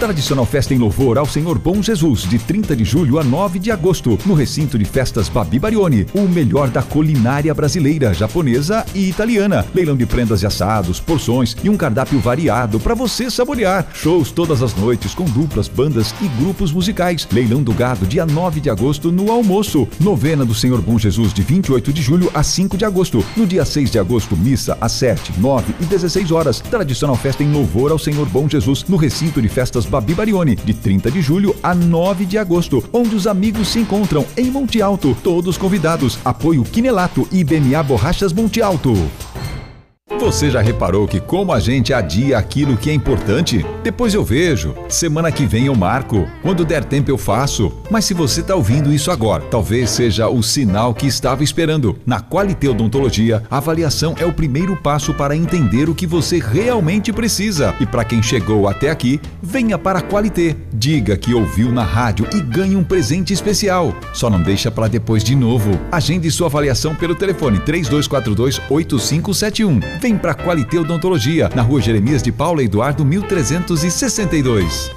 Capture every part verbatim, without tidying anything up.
Tradicional festa em louvor ao Senhor Bom Jesus, de trinta de julho a nove de agosto, no recinto de festas Babi Barioni. O melhor da culinária brasileira, japonesa e italiana. Leilão de prendas e assados, porções e um cardápio variado para você saborear. Shows todas as noites com duplas, bandas e grupos musicais. Leilão do gado, dia nove de agosto, no almoço. Novena do Senhor Bom Jesus, de vinte e oito de julho a cinco de agosto. No dia seis de agosto, missa às sete, nove e dezesseis horas. Tradicional festa em louvor ao Senhor Bom Jesus, no recinto de festas Babi Barioni, de trinta de julho a nove de agosto, onde os amigos se encontram em Monte Alto. Todos convidados. Apoio Quinelato e B M A Borrachas Monte Alto. Você já reparou que como a gente adia aquilo que é importante? Depois eu vejo, semana que vem eu marco, quando der tempo eu faço. Mas se você está ouvindo isso agora, talvez seja o sinal que estava esperando. Na Qualité Odontologia, a avaliação é o primeiro passo para entender o que você realmente precisa. E para quem chegou até aqui, venha para a Qualité. Diga que ouviu na rádio e ganhe um presente especial. Só não deixa para depois de novo. Agende sua avaliação pelo telefone três dois quatro dois, oito cinco sete um. Vem para Qualité Odontologia, na rua Jeremias de Paula Eduardo, mil trezentos e sessenta e dois.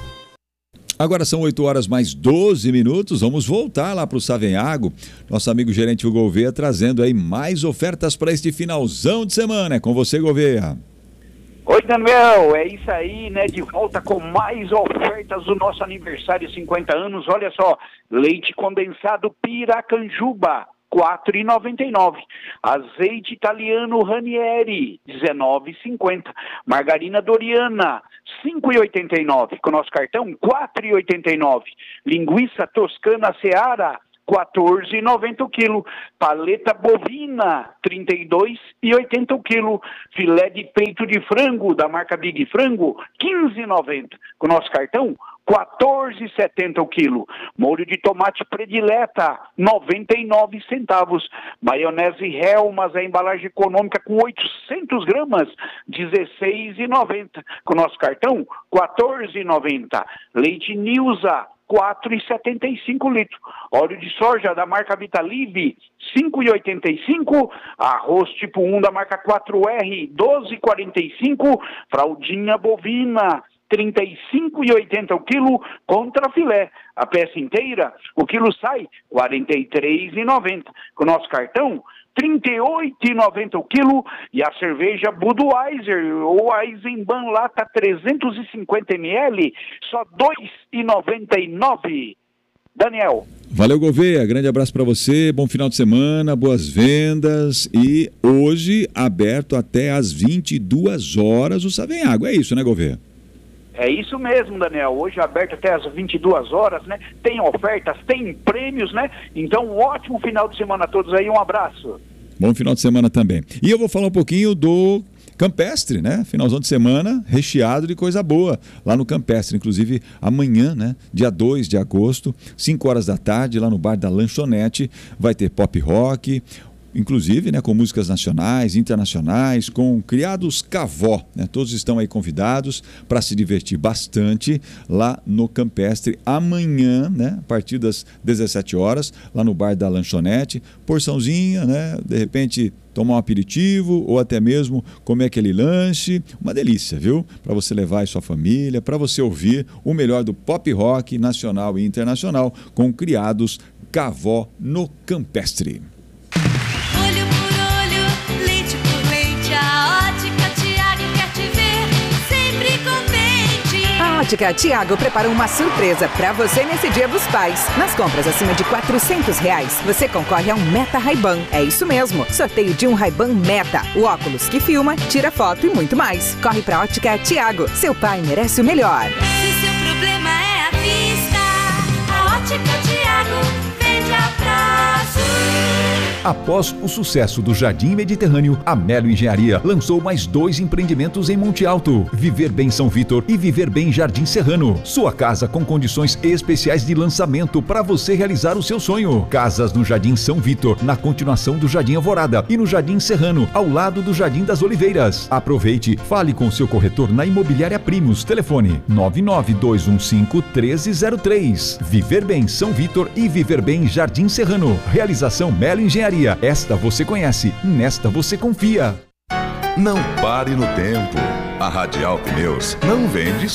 Agora são oito horas mais doze minutos, vamos voltar lá para o Savenhago. Nosso amigo gerente Hugo Gouveia trazendo aí mais ofertas para este finalzão de semana. É com você, Gouveia. Oi, Daniel, é isso aí, né? De volta com mais ofertas do nosso aniversário, cinquenta anos. Olha só, leite condensado Piracanjuba, quatro reais e noventa e nove centavos. Azeite italiano Ranieri, dezenove reais e cinquenta centavos. Margarina Doriana, cinco reais e oitenta e nove centavos. Com nosso cartão, quatro reais e oitenta e nove centavos. Linguiça toscana Seara, quatorze reais e noventa centavos o quilo. Paleta bovina, trinta e dois reais e oitenta centavos o quilo. Filé de peito de frango da marca Big Frango, quinze reais e noventa centavos. Com nosso cartão, quatorze reais e setenta centavos o quilo. Molho de tomate predileta, noventa e nove centavos. Maionese Helmas, a embalagem econômica com oitocentos gramas, dezesseis reais e noventa centavos. Com nosso cartão, quatorze reais e noventa centavos. Leite Nilza, quatro reais e setenta e cinco centavos litro. Óleo de soja da marca Vitalive, cinco reais e oitenta e cinco centavos. Arroz tipo um da marca quatro R, doze reais e quarenta e cinco centavos. Fraldinha bovina, trinta e cinco reais e oitenta centavos o quilo, contra filé. A peça inteira, o quilo sai quarenta e três reais e noventa centavos. Com o nosso cartão, trinta e oito reais e noventa centavos o quilo. E a cerveja Budweiser ou a Eisenbahn lata trezentos e cinquenta mililitros, só dois reais e noventa e nove centavos. Daniel. Valeu, Gouveia, grande abraço para você, bom final de semana, boas vendas. E hoje aberto até às vinte e duas horas o Savenhago, é isso, né, Gouveia? É isso mesmo, Daniel. Hoje aberto até às vinte e duas horas, né? Tem ofertas, tem prêmios, né? Então, um ótimo final de semana a todos aí. Um abraço. Bom final de semana também. E eu vou falar um pouquinho do Campestre, né? Finalzão de semana recheado de coisa boa lá no Campestre. Inclusive amanhã, né? Dia dois de agosto, cinco horas da tarde, lá no bar da Lanchonete, vai ter pop rock, inclusive, né, com músicas nacionais, internacionais, com criados Cavó, né? Todos estão aí convidados para se divertir bastante lá no Campestre amanhã, né, a partir das dezessete horas, lá no bar da Lanchonete, porçãozinha, né, de repente tomar um aperitivo ou até mesmo comer aquele lanche, uma delícia, viu? Para você levar aí sua família, para você ouvir o melhor do pop rock nacional e internacional com criados Cavó no Campestre. Olho por olho, leite por leite, a Ótica Tiago quer te ver sempre contente. A Ótica Tiago preparou uma surpresa pra você nesse Dia dos Pais. Nas compras acima de quatrocentos reais, você concorre a um Meta Ray-Ban. É isso mesmo, sorteio de um Ray-Ban Meta, o óculos que filma, tira foto e muito mais. Corre pra Ótica Tiago, seu pai merece o melhor. Se seu problema é a vista, a Ótica Tiago vende a prazo. Após o sucesso do Jardim Mediterrâneo, a Melo Engenharia lançou mais dois empreendimentos em Monte Alto: Viver Bem São Vitor e Viver Bem Jardim Serrano. Sua casa com condições especiais de lançamento para você realizar o seu sonho. Casas no Jardim São Vitor, na continuação do Jardim Alvorada, e no Jardim Serrano, ao lado do Jardim das Oliveiras. Aproveite, fale com seu corretor na Imobiliária Primos. Telefone nove nove dois um cinco um três zero três. Viver Bem São Vitor e Viver Bem Jardim Serrano. Realização Melo Engenharia. Esta você conhece, nesta você confia. Não pare no tempo. A Radial Pneus não vende